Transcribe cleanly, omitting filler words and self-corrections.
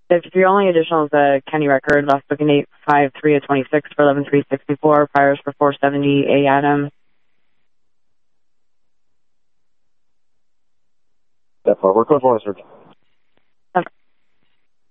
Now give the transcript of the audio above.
If your only additional is the Kenny record, last booking date 5/3/26 for 11/3/64, priors for 470 A Adam. That far, we're code 4, sir.